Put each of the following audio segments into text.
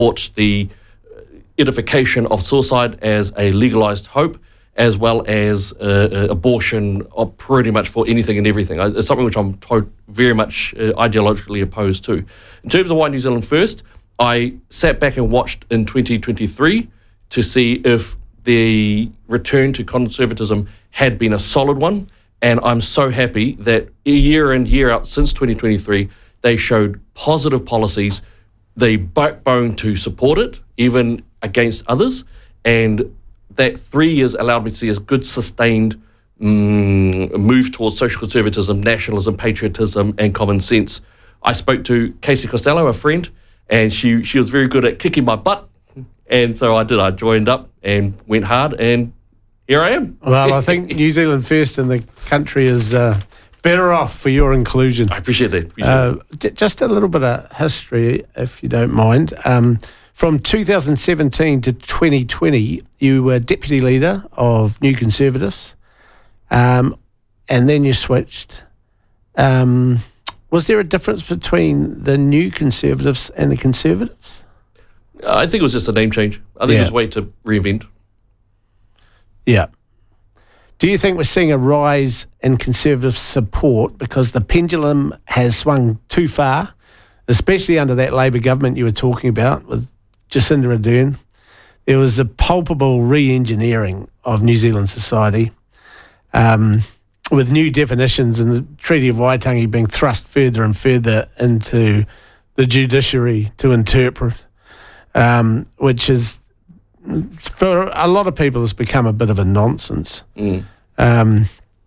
support the edification of suicide as a legalised hope, as well as abortion pretty much for anything and everything. It's something which I'm very much ideologically opposed to. In terms of Why New Zealand First, I sat back and watched in 2023 to see if the return to conservatism had been a solid one, and I'm so happy that year in, year out since 2023, they showed positive policies, they backbone to support it, even against others, and that 3 years allowed me to see a good sustained move towards social conservatism, nationalism, patriotism, and common sense. I spoke to Casey Costello, a friend, and she was very good at kicking my butt, and so I did. I joined up and went hard, and here I am. Well, I think New Zealand First in the country is better off for your inclusion. I appreciate that. Just a little bit of history, if you don't mind. From 2017 to 2020, you were deputy leader of New Conservatives, and then you switched. Was there a difference between the New Conservatives and the Conservatives? I think it was just a name change. I think it was a way to reinvent. Yeah. Do you think we're seeing a rise in Conservative support because the pendulum has swung too far, especially under that Labour government you were talking about with Jacinda Ardern? There was a palpable re-engineering of New Zealand society with new definitions and the Treaty of Waitangi being thrust further and further into the judiciary to interpret, which is, for a lot of people, has become a bit of a nonsense. Men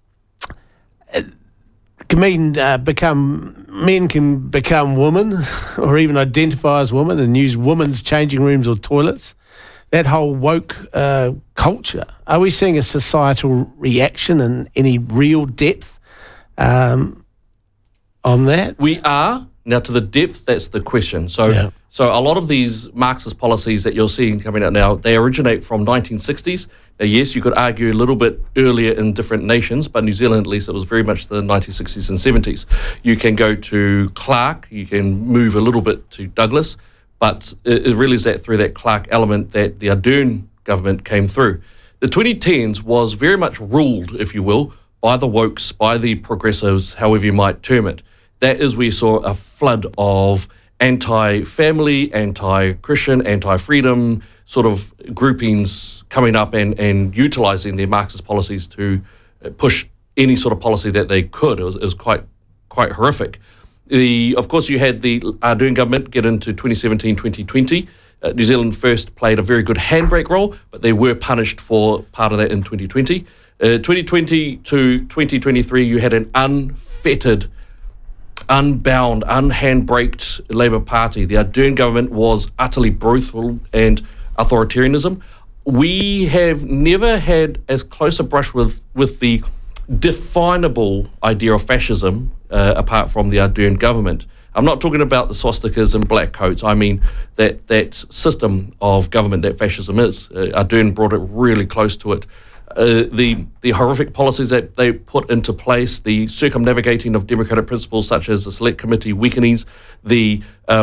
can become women or even identify as women and use women's changing rooms or toilets. That whole woke culture. Are we seeing a societal reaction and any real depth on that? We are. Now, to the depth, that's the question. So a lot of these Marxist policies that you're seeing coming out now, they originate from 1960s. Now, yes, you could argue a little bit earlier in different nations, but New Zealand, at least, it was very much the 1960s and 70s. You can go to Clark, you can move a little bit to Douglas, but it really is that through that Clark element that the Ardern government came through. The 2010s was very much ruled, if you will, by the wokes, by the progressives, however you might term it. That is where you saw a flood of anti-family, anti-Christian, anti-freedom sort of groupings coming up and utilising their Marxist policies to push any sort of policy that they could. It was quite horrific. Of course, you had the Ardern government get into 2017, 2020. New Zealand First played a very good handbrake role, but they were punished for part of that in 2020. 2020 to 2023, you had an unfettered, unbound, unhandbraked Labour Party. The Ardern government was utterly brutal and authoritarianism. We have never had as close a brush with the definable idea of fascism apart from the Ardern government. I'm not talking about the swastikas and black coats. I mean that system of government that fascism is. Ardern brought it really close to it. The horrific policies that they put into place, the circumnavigating of democratic principles such as the Select Committee weakenings, the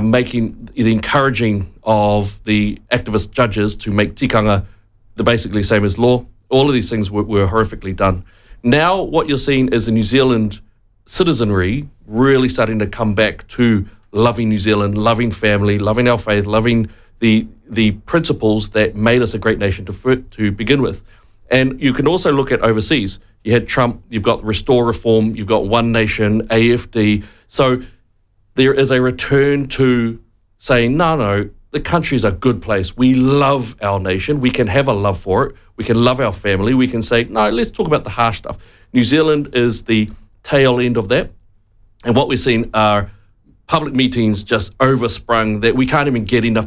encouraging of the activist judges to make tikanga the basically same as law, all of these things were horrifically done. Now what you're seeing is the New Zealand citizenry really starting to come back to loving New Zealand, loving family, loving our faith, loving the principles that made us a great nation to begin with. And you can also look at overseas. You had Trump, you've got Restore Reform, you've got One Nation, AFD. So there is a return to saying, no, the country's a good place. We love our nation. We can have a love for it. We can love our family. We can say, no, let's talk about the harsh stuff. New Zealand is the tail end of that. And what we're seeing are public meetings just oversprung that we can't even get enough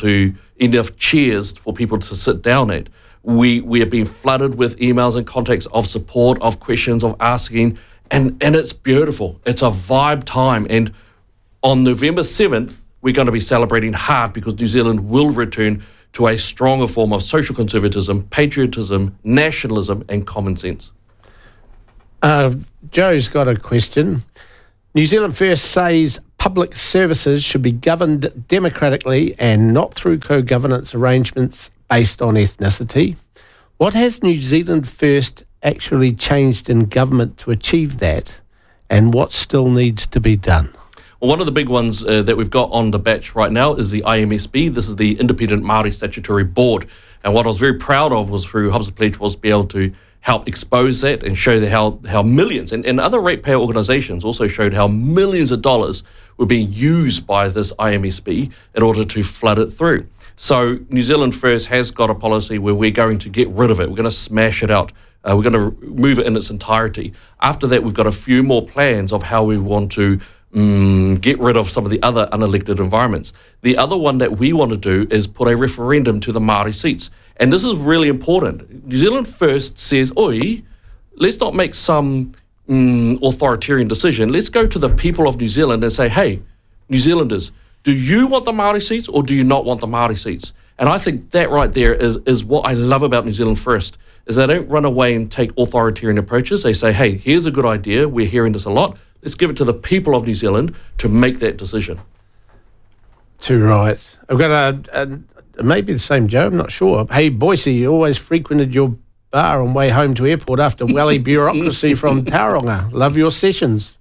chairs for people to sit down at. We have been flooded with emails and contacts of support, of questions, of asking, and it's beautiful. It's a vibe time. And on November 7th, we're going to be celebrating hard because New Zealand will return to a stronger form of social conservatism, patriotism, nationalism, and common sense. Joe's got a question. New Zealand First says public services should be governed democratically and not through co-governance arrangements based on ethnicity. What has New Zealand First actually changed in government to achieve that, and what still needs to be done? Well, one of the big ones that we've got on the batch right now is the IMSB. This is the Independent Māori Statutory Board. And what I was very proud of was through Hubs of Pledge was to be able to help expose that and show how millions, and other ratepayer organisations also showed how millions of dollars were being used by this IMSB in order to flood it through. So New Zealand First has got a policy where we're going to get rid of it. We're going to smash it out. We're going to remove it in its entirety. After that, we've got a few more plans of how we want to get rid of some of the other unelected environments. The other one that we want to do is put a referendum to the Māori seats. And this is really important. New Zealand First says, oi, let's not make some authoritarian decision. Let's go to the people of New Zealand and say, hey, New Zealanders, do you want the Māori seats or do you not want the Māori seats? And I think that right there is what I love about New Zealand First, is they don't run away and take authoritarian approaches. They say, hey, here's a good idea. We're hearing this a lot. Let's give it to the people of New Zealand to make that decision. Too right. I've got maybe the same Joe, I'm not sure. Hey, Boise, you always frequented your bar on way home to airport after Welly bureaucracy from Tauranga. Love your sessions.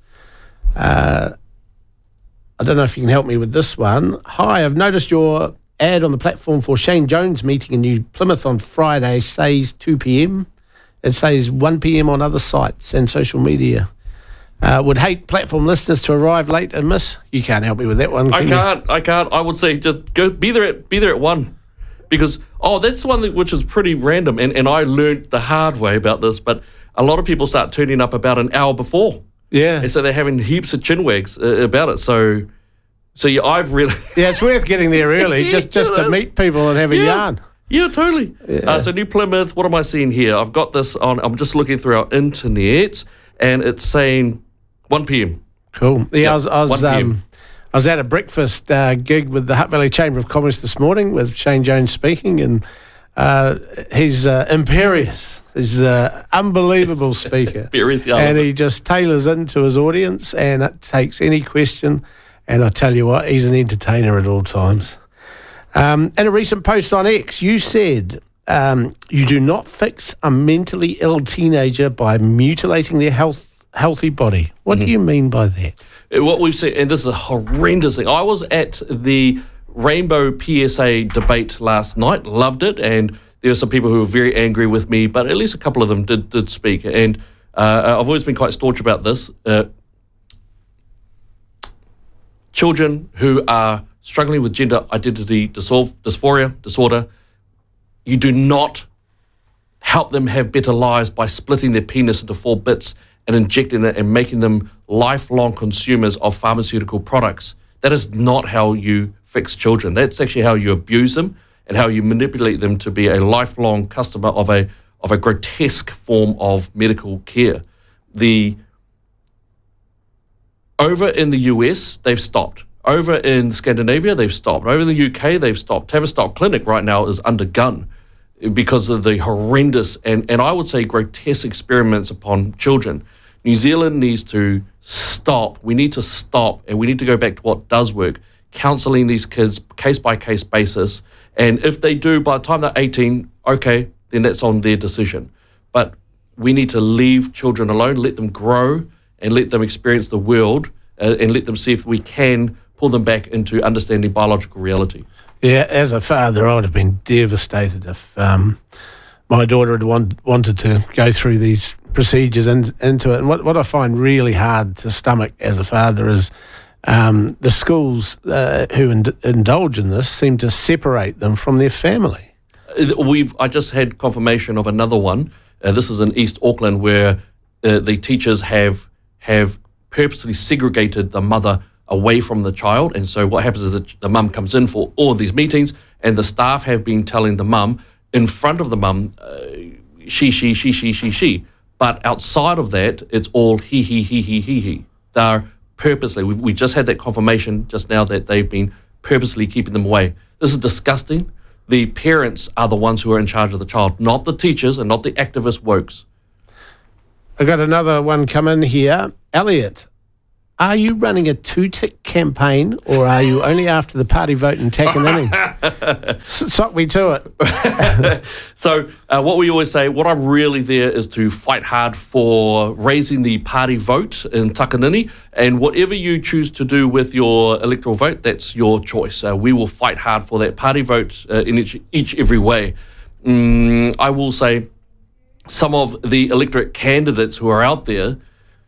I don't know if you can help me with this one. Hi, I've noticed your ad on the platform for Shane Jones meeting in New Plymouth on Friday says 2 p.m. It says 1 p.m. on other sites and social media. Would hate platform listeners to arrive late and miss. You can't help me with that one. I can't. I would say just go be there at 1, because that's the one which is pretty random, and I learned the hard way about this. But a lot of people start turning up about an hour before. Yeah, and so they're having heaps of chinwags about it. So yeah, I've really it's worth getting there early just to meet people and have a yarn. Yeah, totally. Yeah. So New Plymouth. What am I seeing here? I've got this on. I'm just looking through our internet, and it's saying 1 p.m. Cool. Yeah, I was at a breakfast gig with the Hutt Valley Chamber of Commerce this morning with Shane Jones speaking, and he's imperious. He's an unbelievable speaker. Imperious, yeah, and he just tailors into his audience and takes any question, and I tell you what, he's an entertainer at all times. In a recent post on X, you said you do not fix a mentally ill teenager by mutilating their healthy body. What do you mean by that? What we've seen, and this is a horrendous thing. I was at the Rainbow PSA debate last night, loved it, and there were some people who were very angry with me, but at least a couple of them did speak. And I've always been quite staunch about this. Children who are struggling with gender identity dysphoria disorder, you do not help them have better lives by splitting their penis into 4 bits and injecting it and making them lifelong consumers of pharmaceutical products. That is not how you fix children. That's actually how you abuse them and how you manipulate them to be a lifelong customer of a grotesque form of medical care. Over in the US, they've stopped. Over in Scandinavia, they've stopped. Over in the UK, they've stopped. Tavistock Clinic right now is under gun because of the horrendous and I would say grotesque experiments upon children. New Zealand needs to stop. We need to stop, and we need to go back to what does work, counselling these kids case-by-case basis. And if they do, by the time they're 18, okay, then that's on their decision. But we need to leave children alone, let them grow, and let them experience the world, and let them see if we can pull them back into understanding biological reality. Yeah, as a father, I would have been devastated if my daughter had wanted to go through these procedures into it. And what I find really hard to stomach as a father is the schools who indulge in this seem to separate them from their family. I just had confirmation of another one. This is in East Auckland, where the teachers have purposely segregated the mother away from the child. And so what happens is that the mum comes in for all of these meetings, and the staff have been telling the mum in front of the mum, she. But outside of that, it's all he. They're purposely, we just had that confirmation just now that they've been purposely keeping them away. This is disgusting. The parents are the ones who are in charge of the child, not the teachers and not the activist wokes. I've got another one come in here. Elliot, are you running a two-tick campaign, or are you only after the party vote in Takanini? Sock me to it. So what we always say, what I'm really there is to fight hard for raising the party vote in Takanini, and whatever you choose to do with your electoral vote, that's your choice. We will fight hard for that party vote in every way. I will say some of the electorate candidates who are out there,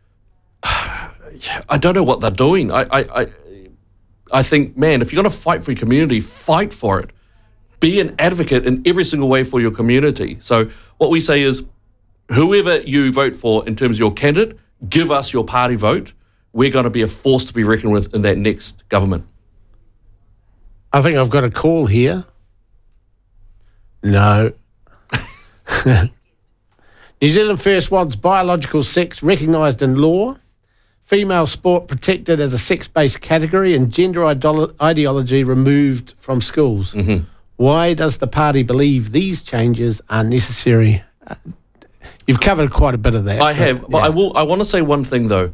I don't know what they're doing. I think, man, if you're going to fight for your community, fight for it. Be an advocate in every single way for your community. So what we say is, whoever you vote for in terms of your candidate, give us your party vote. We're going to be a force to be reckoned with in that next government. I think I've got a call here. No. New Zealand First wants biological sex recognised in law, female sport protected as a sex-based category, and gender ideology removed from schools. Mm-hmm. Why does the party believe these changes are necessary? You've covered quite a bit of that. I have, but yeah. I want to say one thing though.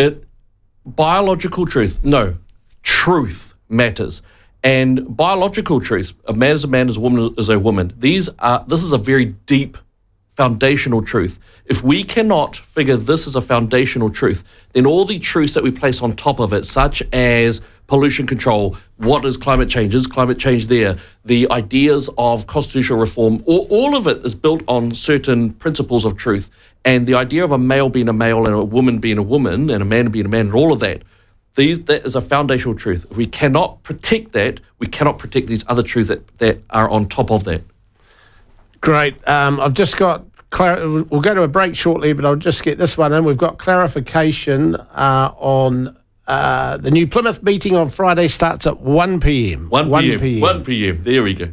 Biological truth, no, truth matters. And biological truth, a man is a man, a woman is a woman. This is a very deep foundational truth. If we cannot figure this as a foundational truth, then all the truths that we place on top of it, such as pollution control, what is climate change there, the ideas of constitutional reform, all of it is built on certain principles of truth. And the idea of a male being a male and a woman being a woman and a man being a man and all of that, that is a foundational truth. If we cannot protect that, we cannot protect these other truths that are on top of that. Great. I've just got, we'll go to a break shortly, but I'll just get this one in. We've got clarification on the New Plymouth meeting on Friday starts at 1 p.m. 1 p.m. There we go.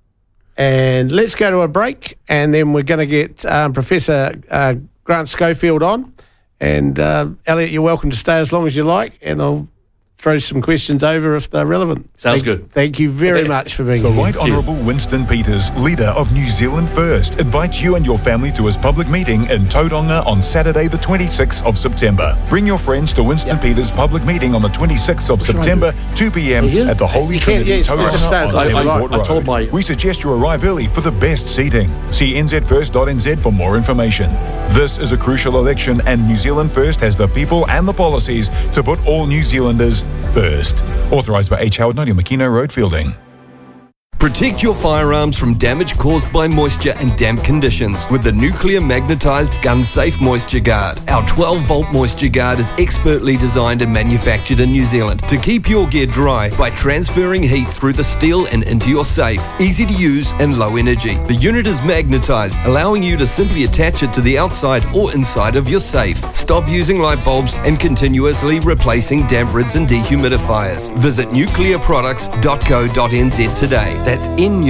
And let's go to a break, and then we're going to get Professor Grant Schofield on. And Elliot, you're welcome to stay as long as you like, and I'll throw some questions over if they're relevant. Sounds good. Thank you very much for being here. The Right Honourable Winston Peters, leader of New Zealand First, invites you and your family to his public meeting in Tauranga on Saturday the 26th of September. Bring your friends to Winston Peters' public meeting on the 26th of September, 2 p.m. at the Holy Trinity Tauranga on Devonport Road. We suggest you arrive early for the best seating. See nzfirst.nz for more information. This is a crucial election, and New Zealand First has the people and the policies to put all New Zealanders first. Authorised by H. Howard, 90 Makino Road, Fielding. Protect your firearms from damage caused by moisture and damp conditions with the nuclear magnetised Gun Safe Moisture Guard. Our 12-volt Moisture Guard is expertly designed and manufactured in New Zealand to keep your gear dry by transferring heat through the steel and into your safe. Easy to use and low energy. The unit is magnetised, allowing you to simply attach it to the outside or inside of your safe. Stop using light bulbs and continuously replacing damp rids and dehumidifiers. Visit nuclearproducts.co.nz today. That's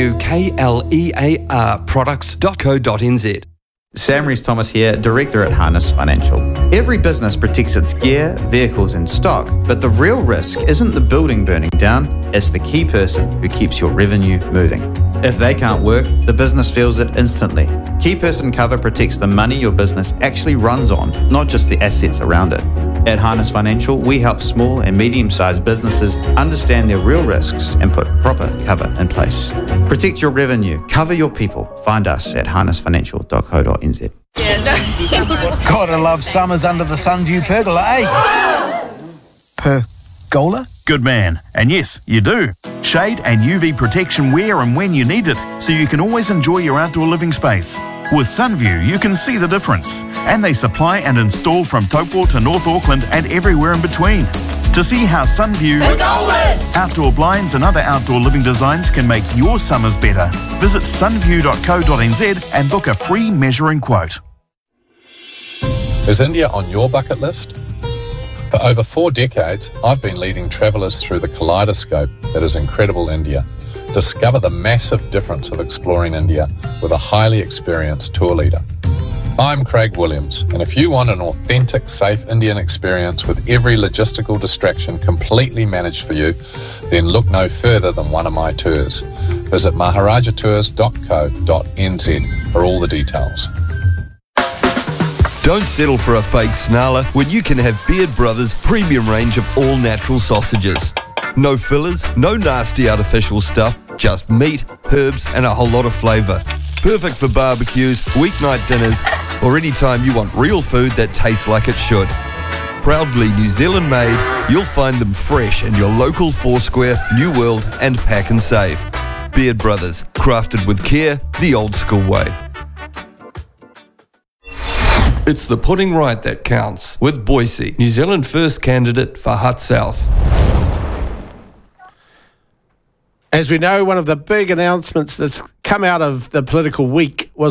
NUKLEAR products.co.nz. Sam Rees-Thomas here, Director at Harness Financial. Every business protects its gear, vehicles and stock, but the real risk isn't the building burning down, it's the key person who keeps your revenue moving. If they can't work, the business feels it instantly. Key person cover protects the money your business actually runs on, not just the assets around it. At Harness Financial, we help small and medium-sized businesses understand their real risks and put proper cover in place. Protect your revenue, cover your people. Find us at harnessfinancial.co.nz. Gotta love summers under the Sunview pergola, eh? Pergola? Good man. And yes, you do. Shade and UV protection where and when you need it, so you can always enjoy your outdoor living space. With Sunview, you can see the difference. And they supply and install from Taupo to North Auckland and everywhere in between. To see how Sunview, outdoor blinds and other outdoor living designs can make your summers better, visit sunview.co.nz and book a free measuring quote. Is India on your bucket list? For over 4 decades, I've been leading travellers through the kaleidoscope that is incredible India. Discover the massive difference of exploring India with a highly experienced tour leader. I'm Craig Williams, and if you want an authentic, safe Indian experience with every logistical distraction completely managed for you, then look no further than one of my tours. Visit maharajatours.co.nz for all the details. Don't settle for a fake snarler when you can have Beard Brothers' premium range of all-natural sausages. No fillers, no nasty artificial stuff, just meat, herbs and a whole lot of flavour. Perfect for barbecues, weeknight dinners or any time you want real food that tastes like it should. Proudly New Zealand made, you'll find them fresh in your local Foursquare, New World and Pack and Save. Beard Brothers, crafted with care, the old school way. It's the putting right that counts with Boise, New Zealand first candidate for Hutt South. As we know, one of the big announcements that's come out of the political week was